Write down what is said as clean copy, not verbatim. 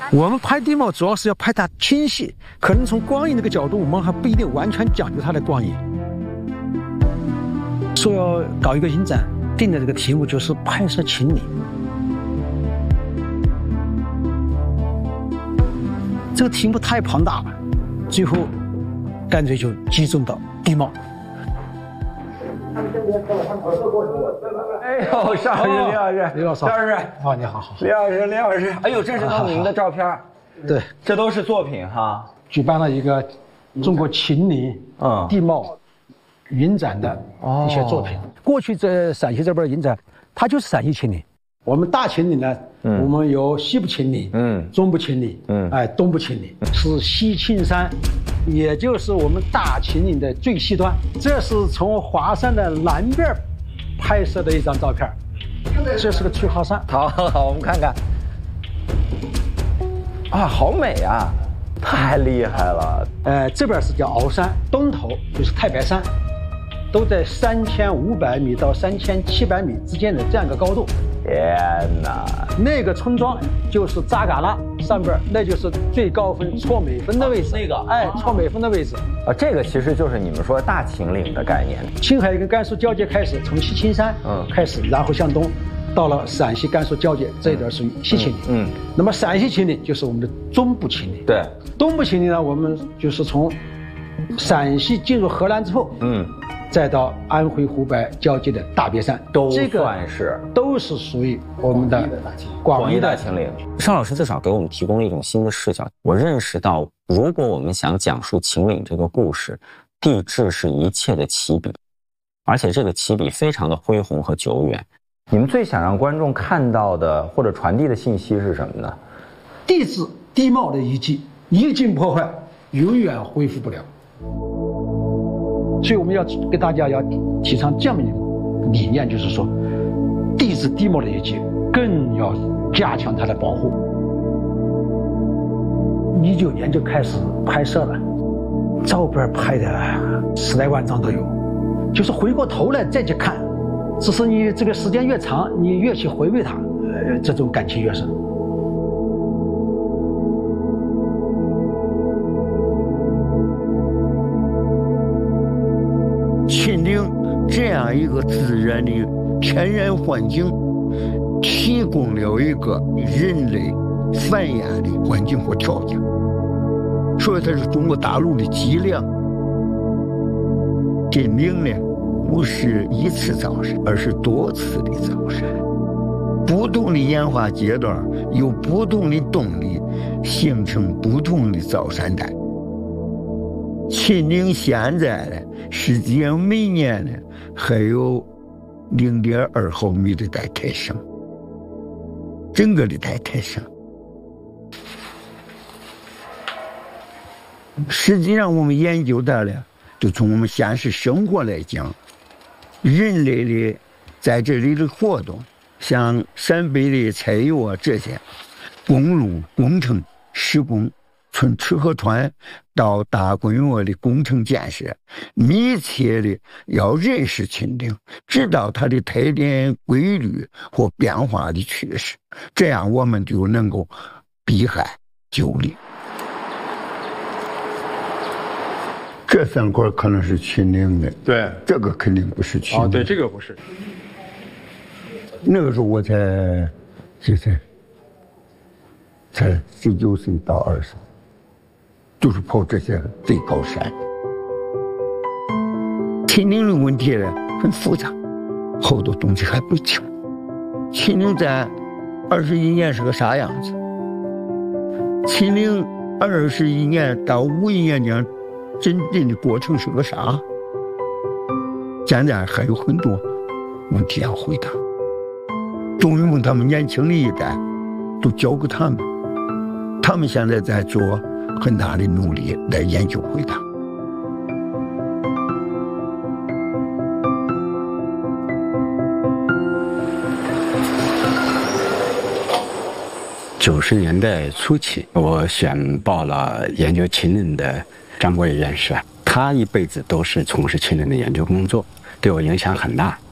我们拍地貌主要是要拍它清晰，可能从光影这个角度，我们还不一定完全讲究它的光影。说要搞一个影展，定的这个题目就是拍摄秦岭。这个题目太庞大了，最后干脆就集中到地貌。 哎呦，邵老师，李老师， 李老师，哦，你好， 李老师，哎呦，这是都您的照片， 对， 这都是作品哈。 举办了一个中国秦岭地貌云展的一些作品。过去在陕西这边云展，它就是陕西秦岭。我们大秦岭呢，我们有西部秦岭，中部秦岭，东部秦岭是西青山，也就是我们大秦岭的最西端。这是从华山的南边拍摄的一张照片，这是个翠华山。 好，我们看看。啊，好美啊，太厉害了。 这边是叫鳌山，东头就是太白山，都在3500米到3700米之间的这样一个高度。 天哪！ 那个村庄就是扎尕拉上边，那就是最高分错美分的位置。那个，错美分的位置。 这个其实就是你们说大秦岭的概念。 青海跟甘肃交界开始，从西青山开始，然后向东，到了陕西甘肃交界这一段属于西秦岭。那么陕西秦岭就是我们的中部秦岭。对，东部秦岭呢，我们就是从陕西进入河南之后，再到安徽、湖北交界的大别山， 都是属于我们的广义大秦岭。 邵老师至少给我们提供了一种新的视角。我认识到，如果我们想讲述秦岭这个故事，地质是一切的起笔，而且这个起笔非常的恢宏和久远。 你们最想让观众看到的或者传递的信息是什么呢？ 地质地貌的遗迹一经破坏，永远恢复不了。所以我们要给大家要提倡这样的一个理念，就是说，地质地貌的遗迹更要加强它的保护。19年就开始拍摄了，照片拍的10来万张都有。就是回过头来再去看，只是你这个时间越长，你越去回味它，这种感情越深。 秦岭这样一个自然的天然环境，提供了一个人类繁衍的环境和条件，所以它是中国大陆的脊梁。这岭呢，不是一次造山，而是多次的造山。不同的演化阶段有不同的动力，形成不同的造山带。秦岭现在呢，实际上每年呢还有0.2毫米的带抬升，整个的带抬升。实际上我们研究到了，就从我们现实生活来讲，人类的在这里的活动，像陕北的采油啊这些公路工程施工，从赤河川到大规模的工程建设，密切的要认识秦岭，知道它的特点规律或变化的趋势，这样我们就能够避害救利。这3块可能是秦岭的， 对， 这个肯定不是秦岭。 对，这个不是。 那个时候我才19岁到20岁，就是跑这些最高山。秦岭的问题呢很复杂，好多东西还不清。秦岭在21年是个啥样子？秦岭21年到51年间真正的过程是个啥？现在还有很多问题要回答。董玉梦他们年轻的一代都交给他们，他们现在在做很大的努力来研究回答。 90年代初期，我选报了研究秦岭的张国焱院士，他一辈子都是从事秦岭的研究工作，对我影响很大。